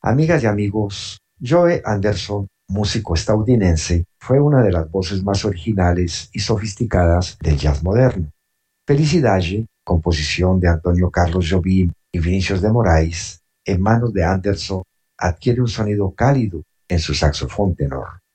Amigas y amigos, Joe Anderson, músico estadounidense, fue una de las voces más originales y sofisticadas del jazz moderno. Felicidade, composición de Antonio Carlos Jobim y Vinicius de Moraes, en manos de Anderson, adquiere un sonido cálido en su saxofón tenor.